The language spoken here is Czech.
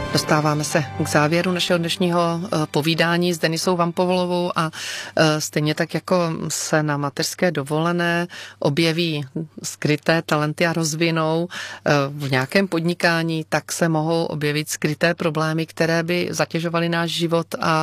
Dostáváme se k závěru našeho dnešního povídání s Denisou Vampovalovou a stejně tak, jako se na mateřské dovolené objeví skryté talenty a rozvinou v nějakém podnikání, tak se mohou objevit skryté problémy, které by zatěžovaly náš život a